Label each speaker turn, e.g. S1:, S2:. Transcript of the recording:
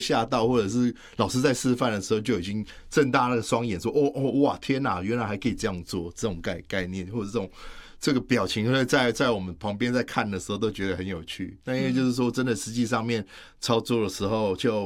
S1: 吓到，或者是老师在示范的时候就已经睁大那个双眼说哇天哪，原来还可以这样做，这种概念或者这个表情会在我们旁边在看的时候都觉得很有趣。那因为就是说真的实际上面操作的时候就